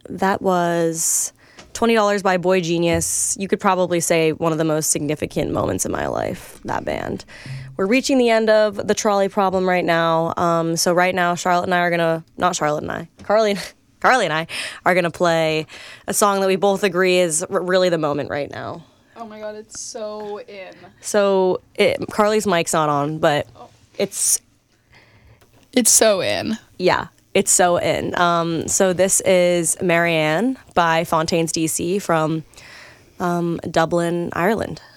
That was $20 by Boy Genius. You could probably say one of the most significant moments in my life, that band. We're reaching the end of the trolley problem right now. So right now, Carly and I are going to play a song that we both agree is really the moment right now. Oh my god, it's so in. So Carly's mic's not on, but it's so in. Yeah, it's so in. So this is Marianne by Fontaines DC from Dublin, Ireland.